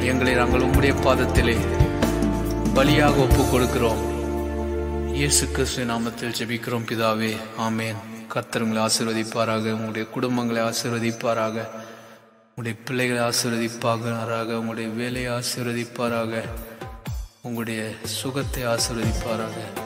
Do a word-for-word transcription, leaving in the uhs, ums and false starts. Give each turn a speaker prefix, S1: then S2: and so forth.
S1: எங்களை நாங்கள் உம்முடைய பாதத்திலே பலியாக ஒப்புக் கொடுக்கிறோம். இயேசு கிறிஸ்துவின் நாமத்தில் ஜெபிக்கிறோம் பிதாவே, ஆமேன். கர்த்தர் உங்களை ஆசீர்வதிப்பாராக, உங்களுடைய குடும்பங்களை ஆசீர்வதிப்பாராக, உங்களுடைய பிள்ளைகளை ஆசீர்வதிப்பாராக, உங்களுடைய வேலையை ஆசீர்வதிப்பாராக, உங்களுடைய சுகத்தை ஆசீர்வதிப்பாராக.